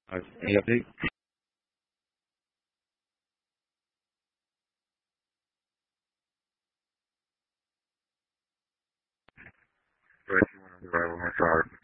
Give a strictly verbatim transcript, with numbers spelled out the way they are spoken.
Uh, any update? Right, you want to do right one more card.